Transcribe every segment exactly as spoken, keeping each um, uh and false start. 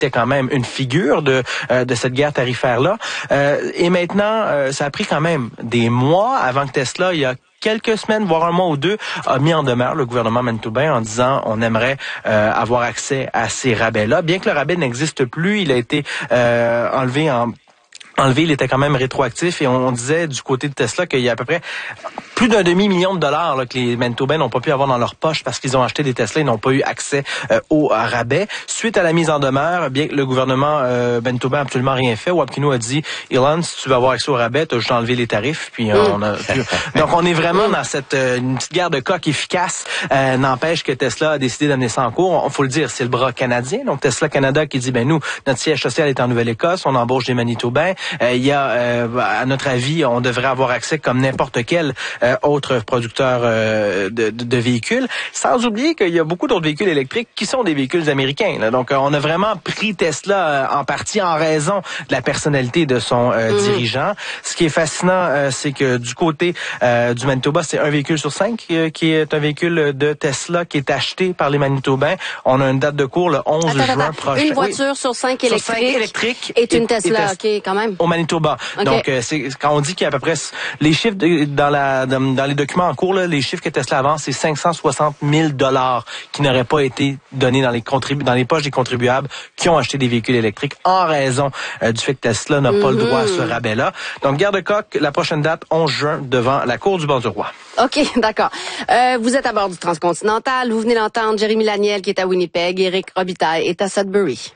était quand même une figure de euh, de cette guerre tarifaire-là. Euh, et maintenant, euh, ça a pris quand même des mois avant que Tesla, il y a quelques semaines, voire un mois ou deux, a mis en demeure le gouvernement manitobain en disant on aimerait euh, avoir accès à ces rabais-là. Bien que le rabais n'existe plus, il a été euh, enlevé en enlevé, il était quand même rétroactif et on, on disait du côté de Tesla qu'il y a à peu près plus d'un demi-million de dollars là, que les Manitobains n'ont pas pu avoir dans leur poche parce qu'ils ont acheté des Tesla et n'ont pas eu accès euh, au rabais. Suite à la mise en demeure, bien que le gouvernement euh, Manitobain n'a absolument rien fait, Wapkido a dit « Elon, si tu veux avoir accès au rabais, tu as juste enlevé les tarifs. » Puis euh, on a puis, donc on est vraiment dans cette euh, une petite guerre de coq efficace. Euh, n'empêche que Tesla a décidé d'amener ça en cours. On faut le dire, c'est le bras canadien. Donc Tesla Canada qui dit « Ben nous, notre siège social est en Nouvelle-Écosse, on embauche des Manitobains. Euh, il y a, euh, à notre avis, on devrait avoir accès comme n'importe quel euh, autre producteur euh, de, de, de véhicules. Sans oublier qu'il y a beaucoup d'autres véhicules électriques qui sont des véhicules américains. Là. Donc, euh, on a vraiment pris Tesla euh, en partie en raison de la personnalité de son euh, mmh. dirigeant. Ce qui est fascinant, euh, c'est que du côté euh, du Manitoba, c'est un véhicule sur cinq euh, qui est un véhicule de Tesla qui est acheté par les Manitobains. On a une date de cours le onze attends, juin attends. prochain. Une voiture oui. sur cinq électriques, sur cinq électriques est une Tesla, est, est ok, quand même. Au Manitoba. Okay. Donc, euh, c'est quand on dit qu'il y a à peu près les chiffres de, dans la dans, dans les documents en cours, là, les chiffres que Tesla avance, c'est cinq cent soixante mille dollars qui n'auraient pas été donnés dans les contribu- dans les poches des contribuables qui ont acheté des véhicules électriques en raison euh, du fait que Tesla n'a mm-hmm. pas le droit à ce rabais-là. Donc, guerre de coq, la prochaine date, onze juin, devant la Cour du bord du roi. OK, d'accord. Euh, vous êtes à bord du Transcontinental. Vous venez d'entendre Jérémy Laniel qui est à Winnipeg. Éric Robitaille est à Sudbury.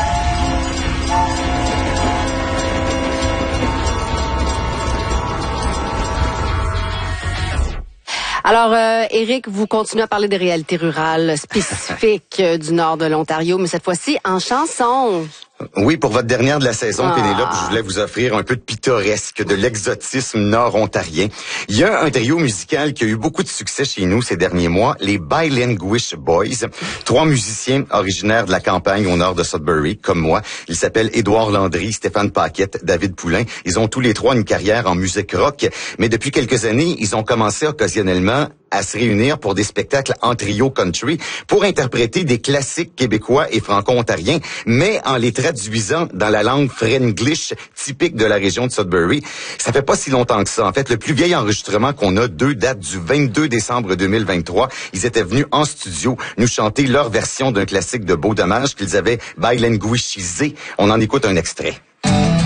Alors, euh, Éric, vous continuez à parler des réalités rurales spécifiques euh, du nord de l'Ontario, mais cette fois-ci en chanson. Oui, pour votre dernière de la saison, ah. Pénélope, je voulais vous offrir un peu de pittoresque, de l'exotisme nord-ontarien. Il y a un trio musical qui a eu beaucoup de succès chez nous ces derniers mois, les Bilinguish Boys. Trois musiciens originaires de la campagne au nord de Sudbury, comme moi. Ils s'appellent Édouard Landry, Stéphane Paquette, David Poulain. Ils ont tous les trois une carrière en musique rock, mais depuis quelques années, ils ont commencé occasionnellement à se réunir pour des spectacles en trio country pour interpréter des classiques québécois et franco-ontariens, mais en les traduisant dans la langue Frenglish typique de la région de Sudbury. Ça fait pas si longtemps que ça. En fait, le plus vieil enregistrement qu'on a, deux dates du vingt-deux décembre deux mille vingt-trois. Ils étaient venus en studio nous chanter leur version d'un classique de Beau Dommage qu'ils avaient bilinguishisé. On en écoute un extrait.